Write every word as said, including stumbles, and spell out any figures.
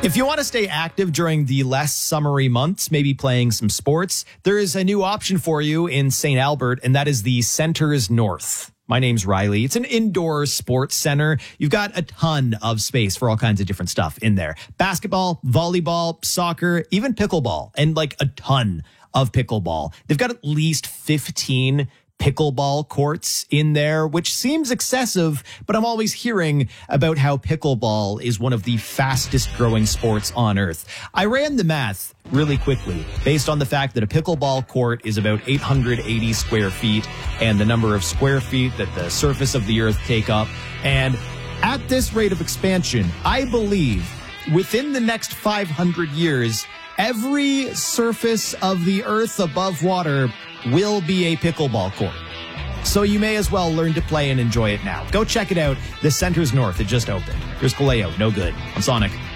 If you want to stay active during the less summery months, maybe playing some sports, there is a new option for you in Saint Albert, and that is the Centres North. My name's Riley. It's an indoor sports center. You've got a ton of space for all kinds of different stuff in there. Basketball, volleyball, soccer, even pickleball, and like a ton of pickleball. They've got at least fifteen pickleball courts in there, which seems excessive, but I'm always hearing about how pickleball is one of the fastest growing sports on earth. I ran the math really quickly based on the fact that a pickleball court is about eight hundred eighty square feet and the number of square feet that the surface of the earth take up. And at this rate of expansion, I believe within the next five hundred years, every surface of the earth above water will be a pickleball court. So you may as well learn to play and enjoy it now. Go check it out. The Centres North, it just opened. Here's Kaleo, no good. I'm Sonic.